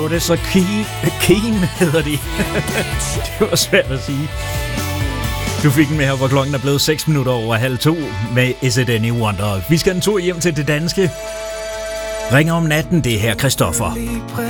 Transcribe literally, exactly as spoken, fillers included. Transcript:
Det er så keen, keen hedder de. Det var svært at sige. Du fik den med her, hvor klokken er blevet seks minutter over halv to med Is It Any Wonder. Vi skal en tur hjem til det danske. Ringer om natten, det er her Christoffer.